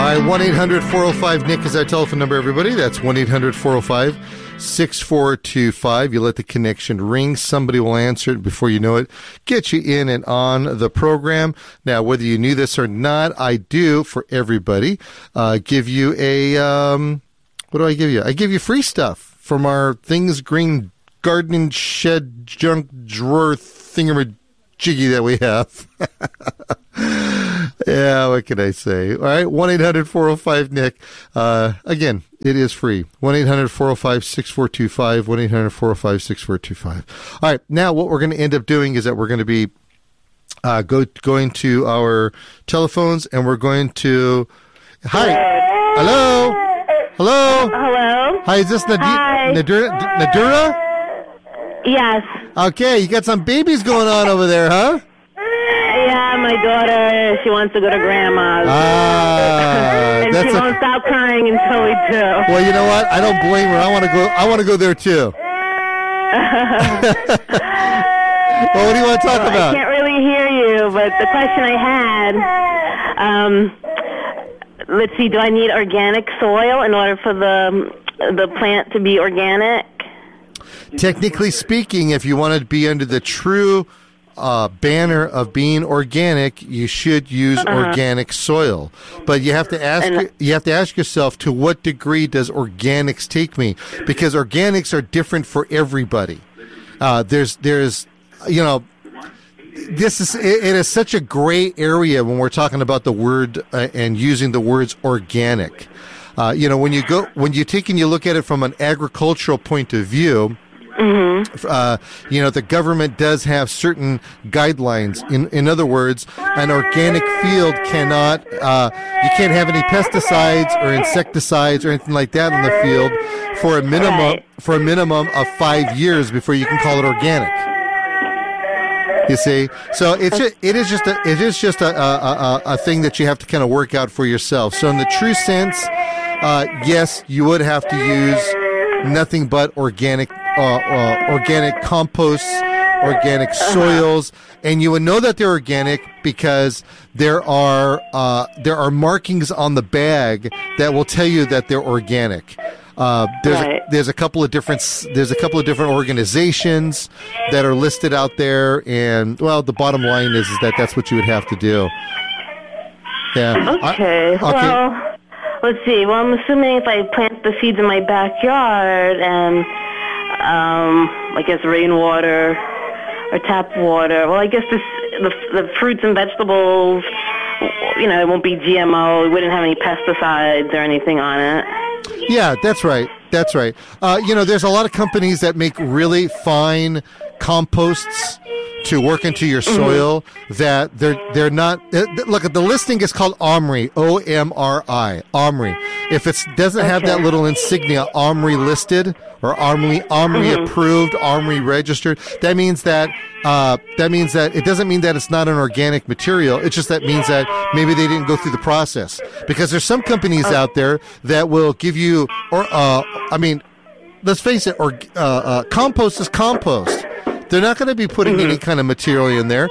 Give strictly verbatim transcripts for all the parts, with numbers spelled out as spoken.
right, one eight hundred four oh five Nick is our telephone number, everybody. That's one eight hundred four oh five six four two five. You let the connection ring. Somebody will answer it before you know it. Get you in and on the program. Now, whether you knew this or not, I do, for everybody, uh, give you a, um, what do I give you? I give you free stuff from our Things Green Gardening Shed Junk Drawer thingamajiggy that we have. Yeah, what can I say? All right, one eight hundred four oh five Nick. Uh, again, it is free. one eight hundred four oh five six four two five, one eight hundred four oh five six four two five. All right, now what we're going to end up doing is that we're going to be uh, go going to our telephones, and we're going to... Hi. Hello? Hello? Hello? Hi, is this Nadi- Hi. Nadura? Nadura? Yes. Okay, you got some babies going on over there, huh? Yeah, my daughter, she wants to go to grandma's. Ah, and that's she a- won't stop crying until we do. Well, you know what? I don't blame her. I want to go. I want to go there too. Well, what do you want to talk Well, about? I can't really hear you, but the question I had, um, let's see, do I need organic soil in order for the the plant to be organic? Technically speaking, if you want to be under the true uh, banner of being organic, you should use Uh-huh. organic soil. But you have to ask And- you have to ask yourself, to what degree does organics take me? Because organics are different for everybody. Uh, there's there's you know. This is, it is such a gray area when we're talking about the word uh, and using the words organic. Uh, you know, when you go, when you take and you look at it from an agricultural point of view, Mm-hmm. uh, you know, the government does have certain guidelines. In, in other words, an organic field cannot, uh, you can't have any pesticides or insecticides or anything like that in the field for a minimum, Right. for a minimum of five years before you can call it organic. You see, so it's just, it is just a it is just a, a, a, a thing that you have to kind of work out for yourself. So in the true sense, uh, yes, you would have to use nothing but organic uh, uh, organic composts, organic soils, and you would know that they're organic because there are uh, there are markings on the bag that will tell you that they're organic. Uh, there's Right. a, there's a couple of different s- there's a couple of different organizations that are listed out there, and well, the bottom line is is that that's what you would have to do. Yeah. I- Okay. Well, let's see. Well, I'm assuming if I plant the seeds in my backyard and, um, I guess rainwater or tap water. Well, I guess this, the the fruits and vegetables, you know, it won't be G M O. It wouldn't have any pesticides or anything on it. Yeah, that's right. That's right. Uh, you know, there's a lot of companies that make really fine composts to work into your soil that they're they're not. Uh, look, at the listing is called Omri, O M R I, Omri. If it doesn't have that Okay. little insignia, Omri listed or Omri Omri approved, Omri registered, that means that uh, that means that it doesn't mean that it's not an organic material. It just that means that maybe they didn't go through the process, because there's some companies out there that will give you or uh, I mean, let's face it, or uh, uh, compost is compost. They're not going to be putting any kind of material in there,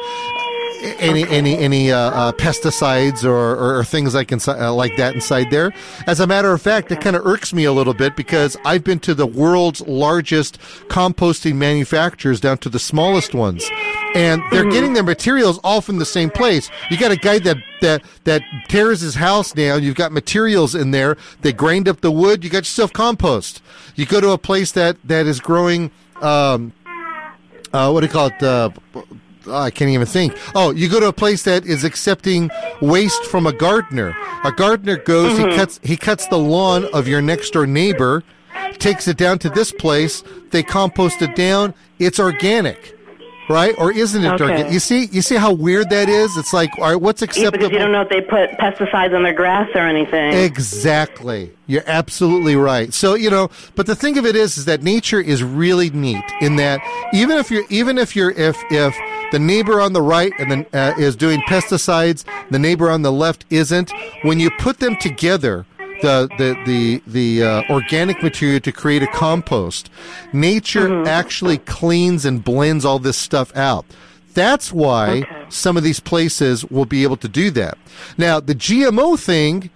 any any any uh, uh, pesticides or, or, or things like inside, uh, like that inside there. As a matter of fact, it kind of irks me a little bit, because I've been to the world's largest composting manufacturers down to the smallest ones, and they're getting their materials all from the same place. You got a guy that that that tears his house down. You've got materials in there. They grind up the wood. You got yourself compost. You go to a place that that is growing. Um, Uh, what do you call it? Uh, I can't even think. Oh, you go to a place that is accepting waste from a gardener. A gardener goes, he cuts, he cuts the lawn of your next door neighbor, takes it down to this place. They compost it down. It's organic, right? Or isn't it Okay. organic? You see, you see how weird that is? It's like, all right, what's Yeah, acceptable? because you don't know if they put pesticides on their grass or anything. Exactly. You're absolutely right. So, you know, but the thing of it is, is that nature is really neat in that even if you're, even if you're, if, if the neighbor on the right and then uh, is doing pesticides, the neighbor on the left isn't, when you put them together, the, the, the, the, uh, organic material to create a compost, nature actually cleans and blends all this stuff out. That's why Okay. some of these places will be able to do that. Now, the G M O thing,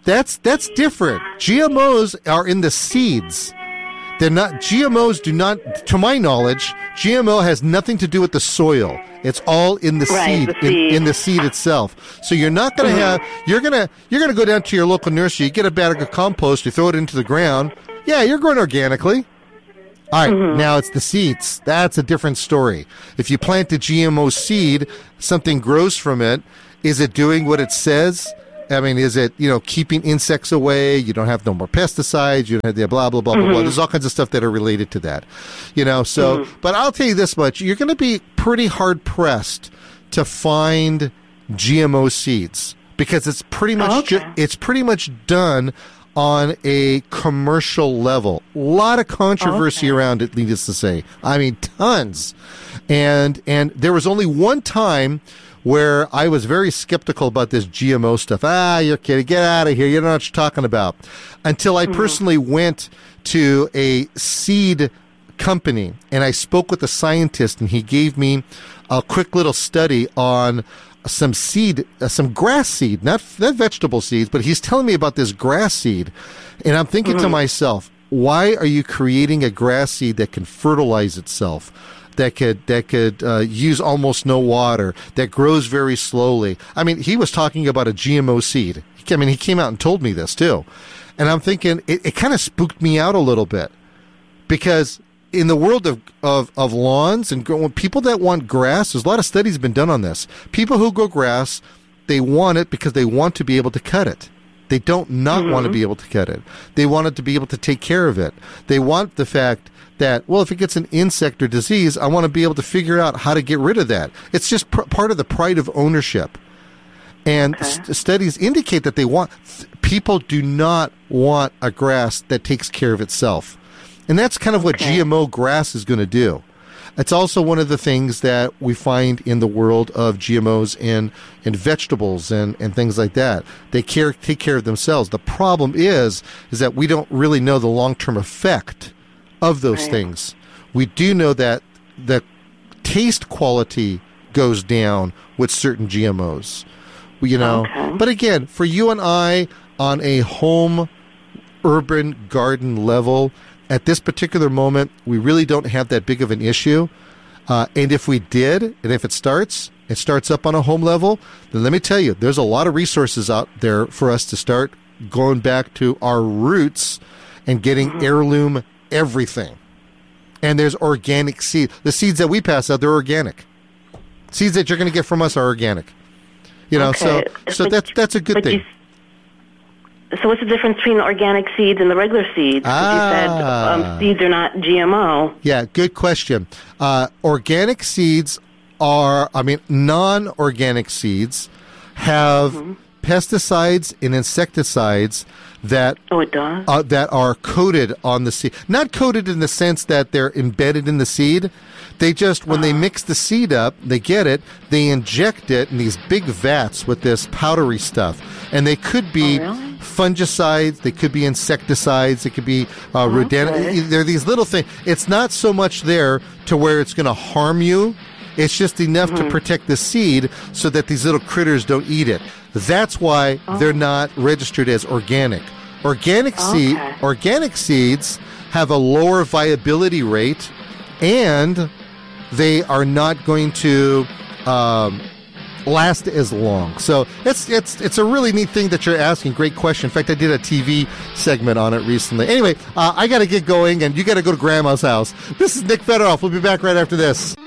That's that's different. G M Os are in the seeds. They're not, G M Os do not, to my knowledge, G M O has nothing to do with the soil. It's all in the right, seed, the seed. In, in the seed itself. So you're not going to mm-hmm. have, you're going to, you're going to go down to your local nursery, you get a bag of compost, you throw it into the ground. Yeah, you're growing organically. All right, mm-hmm. now it's the seeds. That's a different story. If you plant a G M O seed, something grows from it. Is it doing what it says? I mean, is it, you know, keeping insects away? You don't have no more pesticides. You don't have the blah, blah, blah, blah, mm-hmm. blah. There's all kinds of stuff that are related to that, you know. So, mm-hmm. but I'll tell you this much. You're going to be pretty hard pressed to find G M O seeds because it's pretty much, okay. ju- it's pretty much done on a commercial level. A lot of controversy okay. around it, needless to say. I mean, tons. And, and there was only one time where I was very skeptical about this G M O stuff. Ah, you're kidding. Get out of here. You don't know what you're talking about. Until I mm-hmm. personally went to a seed company and I spoke with a scientist and he gave me a quick little study on some seed, uh, some grass seed, not, not vegetable seeds, but he's telling me about this grass seed. And I'm thinking mm-hmm. to myself, why are you creating a grass seed that can fertilize itself? That could that could uh, use almost no water, that grows very slowly. I mean, he was talking about a G M O seed. I mean, he came out and told me this too. And I'm thinking, it, it kind of spooked me out a little bit. Because in the world of, of, of lawns and grow, people that want grass, there's a lot of studies been done on this. People who grow grass, they want it because they want to be able to cut it. They don't not mm-hmm. want to be able to cut it. They want it to be able to take care of it. They want the fact that, well, if it gets an insect or disease, I want to be able to figure out how to get rid of that. It's just pr- part of the pride of ownership. And okay. st- studies indicate that they want, th- people do not want a grass that takes care of itself. And that's kind of what okay. G M O grass is going to do. It's also one of the things that we find in the world of G M Os in, in vegetables and, and things like that. They care, take care of themselves. The problem is, is that we don't really know the long-term effect of those right. things. We do know that the taste quality goes down with certain G M Os. You know, okay. But again, for you and I on a home urban garden level, at this particular moment, we really don't have that big of an issue. Uh, and if we did, and if it starts, it starts up on a home level, then let me tell you, there's a lot of resources out there for us to start going back to our roots and getting mm-hmm. heirloom everything. And there's organic seed. The seeds that we pass out, they're organic. Seeds that you're going to get from us are organic. You know, okay. so so but, that's that's a good thing. You, so what's the difference between the organic seeds and the regular seeds? Ah. You said um, seeds are not G M O. Yeah, good question. Uh, organic seeds are, I mean, non-organic seeds have mm-hmm. pesticides and insecticides that oh, it does? Uh, that are coated on the seed. Not coated in the sense that they're embedded in the seed. They just, when uh. they mix the seed up, they get it, they inject it in these big vats with this powdery stuff. And they could be oh, really? fungicides, they could be insecticides, it could be uh, rodent. Okay. They're these little things. It's not so much there to where it's going to harm you. It's just enough mm-hmm. to protect the seed so that these little critters don't eat it. That's why oh. they're not registered as organic. Organic okay. seed, organic seeds have a lower viability rate, and they are not going to um, last as long. So it's it's it's a really neat thing that you're asking. Great question. In fact, I did a T V segment on it recently. Anyway, uh, I got to get going, and you got to go to Grandma's house. This is Nick Federoff. We'll be back right after this.